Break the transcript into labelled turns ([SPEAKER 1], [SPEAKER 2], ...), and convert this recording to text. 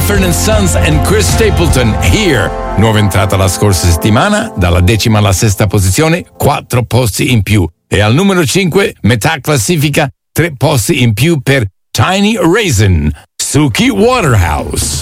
[SPEAKER 1] Mumford & Sons and Chris Stapleton, Here. Nuova entrata la scorsa settimana, dalla 10ª alla 6ª posizione, 4 posti in più. E al numero 5, metà classifica, 3 posti in più per Tiny Raisin, Suki Waterhouse.